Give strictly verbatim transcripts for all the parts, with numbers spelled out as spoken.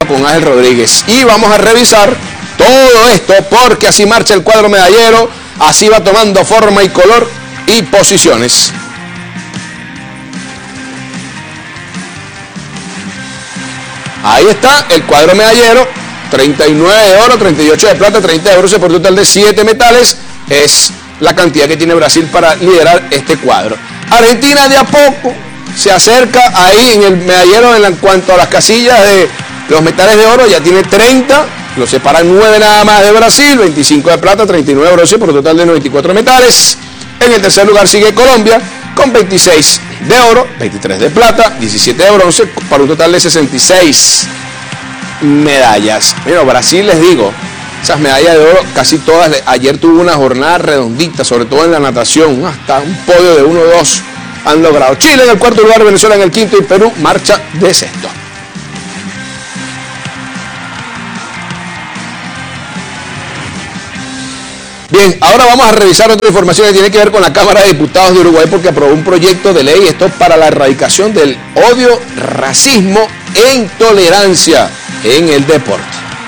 con Ángel Rodríguez. Y vamos a revisar todo esto porque así marcha el cuadro medallero, así va tomando forma y color y posiciones. Ahí está el cuadro medallero, treinta y nueve de oro, treinta y ocho de plata, treinta de bronce por total de siete metales. Es la cantidad que tiene Brasil para liderar este cuadro. Argentina de a poco se acerca ahí en el medallero en cuanto a las casillas de los metales de oro, ya tiene treinta, lo separan nueve nada más de Brasil, veinticinco de plata, treinta y nueve de bronce por total de noventa y cuatro metales. En el tercer lugar sigue Colombia con veintiséis de oro, veintitrés de plata, diecisiete de bronce para un total de sesenta y seis medallas. Bueno, Brasil, les digo, esas medallas de oro casi todas, ayer tuvo una jornada redondita, sobre todo en la natación, hasta un podio de uno dos han logrado. Chile en el cuarto lugar, Venezuela en el quinto y Perú marcha de sexto. Bien, ahora vamos a revisar otra información que tiene que ver con la Cámara de Diputados de Uruguay, porque aprobó un proyecto de ley, esto para la erradicación del odio, racismo e intolerancia en el deporte.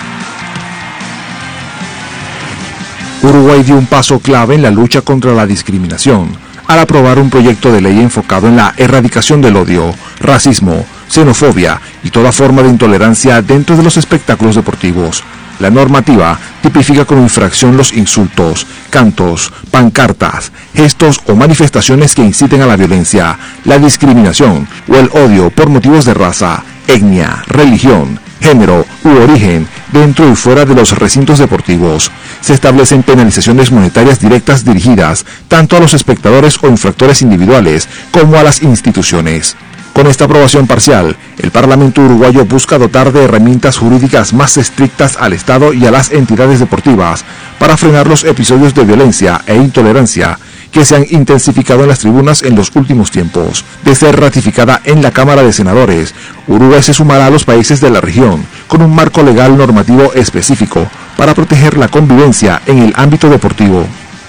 Uruguay dio un paso clave en la lucha contra la discriminación al aprobar un proyecto de ley enfocado en la erradicación del odio, racismo, xenofobia y toda forma de intolerancia dentro de los espectáculos deportivos. La normativa tipifica como infracción los insultos, cantos, pancartas, gestos o manifestaciones que inciten a la violencia, la discriminación o el odio por motivos de raza, etnia, religión, género u origen dentro y fuera de los recintos deportivos. Se establecen penalizaciones monetarias directas dirigidas tanto a los espectadores o infractores individuales como a las instituciones. Con esta aprobación parcial, el Parlamento uruguayo busca dotar de herramientas jurídicas más estrictas al Estado y a las entidades deportivas para frenar los episodios de violencia e intolerancia que se han intensificado en las tribunas en los últimos tiempos. De ser ratificada en la Cámara de Senadores, Uruguay se sumará a los países de la región con un marco legal normativo específico para proteger la convivencia en el ámbito deportivo.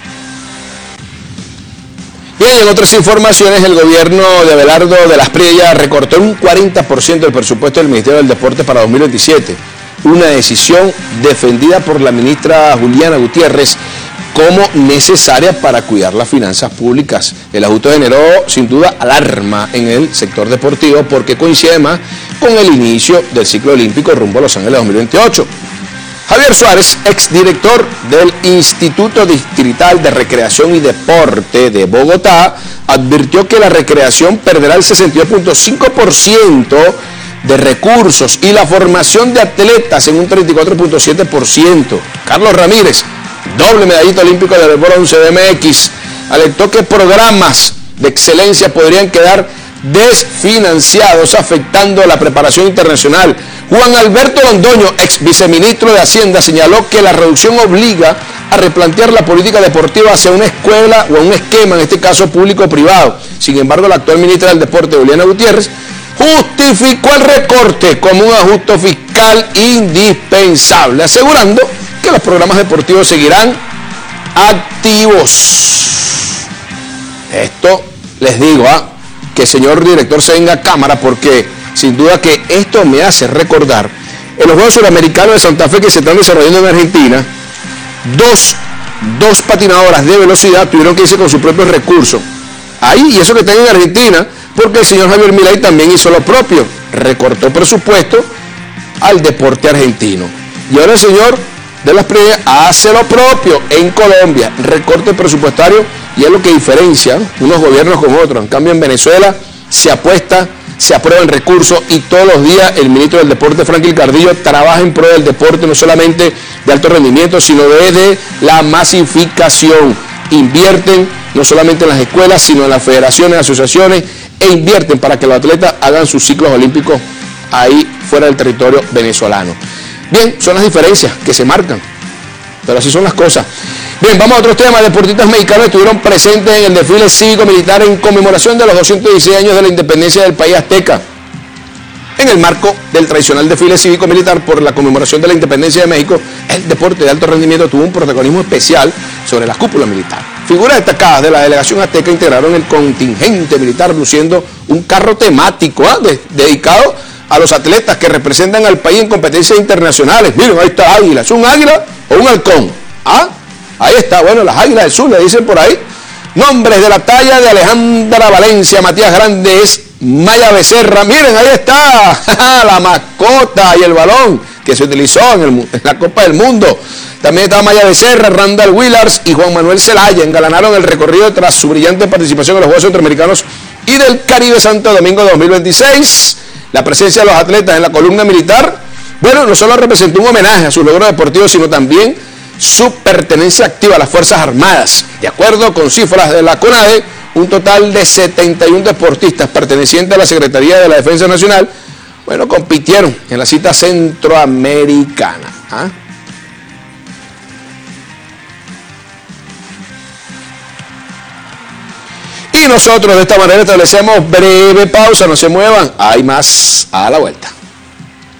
Bien, en otras informaciones, el gobierno de Abelardo de las Priellas recortó un cuarenta por ciento del presupuesto del Ministerio del Deporte para dos mil veintisiete, una decisión defendida por la ministra Juliana Gutiérrez como necesaria para cuidar las finanzas públicas. El ajuste generó sin duda alarma en el sector deportivo porque coincide más con el inicio del ciclo olímpico rumbo a Los Ángeles dos mil veintiocho. Javier Suárez, exdirector del Instituto Distrital de Recreación y Deporte de Bogotá, advirtió que la recreación perderá el sesenta y dos punto cinco por ciento de recursos y la formación de atletas en un treinta y cuatro punto siete por ciento. Carlos Ramírez, doble medallista olímpico de bronce de M X, alertó que programas de excelencia podrían quedar desfinanciados, afectando la preparación internacional. Juan Alberto Londoño, ex viceministro de Hacienda, señaló que la reducción obliga a replantear la política deportiva hacia una escuela o a un esquema, en este caso público-privado. Sin embargo, la actual ministra del Deporte, Juliana Gutiérrez, justificó el recorte como un ajuste fiscal indispensable, asegurando que los programas deportivos seguirán activos. Esto les digo, ¿ah? que el señor director se venga a cámara, porque sin duda que esto me hace recordar en los Juegos Suramericanos de Santa Fe que se están desarrollando en Argentina, dos, dos patinadoras de velocidad tuvieron que irse con sus propios recursos. Ahí, y eso que están en Argentina, porque el señor Javier Milei también hizo lo propio, recortó presupuesto al deporte argentino. Y ahora el señor de las Priellas hace lo propio en Colombia, recorte presupuestario, y es lo que diferencia unos gobiernos con otros. En cambio, en Venezuela se apuesta, se aprueban recursos y todos los días el ministro del Deporte, Franklin Cardillo, trabaja en pro del deporte, no solamente de alto rendimiento, sino desde la masificación. Invierten no solamente en las escuelas, sino en las federaciones, asociaciones, e invierten para que los atletas hagan sus ciclos olímpicos ahí fuera del territorio venezolano. Bien, son las diferencias que se marcan, pero así son las cosas. Bien, vamos a otros temas. Deportistas mexicanos estuvieron presentes en el desfile cívico-militar en conmemoración de los doscientos dieciséis años de la independencia del país azteca. En el marco del tradicional desfile cívico-militar por la conmemoración de la independencia de México, el deporte de alto rendimiento tuvo un protagonismo especial sobre la cúpula militar. Figuras destacadas de la delegación azteca integraron el contingente militar luciendo un carro temático ¿eh? de, dedicado a los atletas que representan al país en competencias internacionales. Miren, ahí está águila. ¿Es un águila o un halcón? ¿Ah? Ahí está, bueno, las águilas del sur, le dicen por ahí. Nombres de la talla de Alejandra Valencia, Matías Grandes, Maya Becerra. Miren, ahí está la mascota y el balón que se utilizó en, el, en la Copa del Mundo. También estaba Maya Becerra, Randall Willars y Juan Manuel Zelaya. Engalanaron el recorrido tras su brillante participación en los Juegos Centroamericanos y del Caribe Santo Domingo dos mil veintiséis. La presencia de los atletas en la columna militar, bueno, no solo representó un homenaje a sus logros deportivos, sino también su pertenencia activa a las Fuerzas Armadas. De acuerdo con cifras de la CONADE, un total de setenta y uno deportistas pertenecientes a la Secretaría de la Defensa Nacional, bueno, compitieron en la cita centroamericana. ¿Ah? Y nosotros de esta manera establecemos breve pausa, no se muevan, hay más a la vuelta.